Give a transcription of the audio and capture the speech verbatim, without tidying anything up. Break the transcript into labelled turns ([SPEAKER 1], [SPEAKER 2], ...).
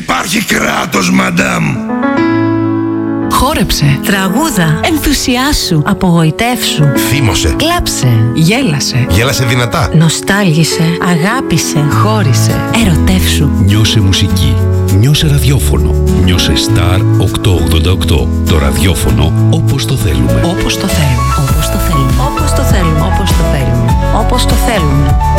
[SPEAKER 1] υπάρχει κράτος, μαντάμ.
[SPEAKER 2] Χόρεψε,
[SPEAKER 3] τραγούδα, ενθουσιάσου, απογοητεύσου,
[SPEAKER 1] θύμωσε,
[SPEAKER 2] κλάψε, γέλασε,
[SPEAKER 1] γέλασε δυνατά,
[SPEAKER 3] νοστάλγησε, αγάπησε,
[SPEAKER 2] χώρισε,
[SPEAKER 3] ερωτεύσου.
[SPEAKER 4] Νιώσε μουσική, νιώσε ραδιόφωνο, νιώσε Star οκτακόσια ογδόντα οκτώ. Το ραδιόφωνο όπως το θέλουμε.
[SPEAKER 2] όπως το θέλουμε.
[SPEAKER 3] Όπως το θέλουμε. Όπως το θέλουμε. Όπως το θέλουμε. Όπως το θέλουμε.